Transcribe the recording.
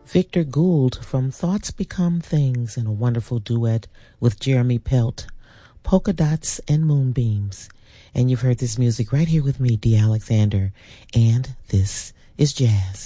Victor Gould from Thoughts Become Things in a wonderful duet with Jeremy Pelt, Polka Dots and Moonbeams. And you've heard this music right here with me, Dee Alexander, and this is Jazz.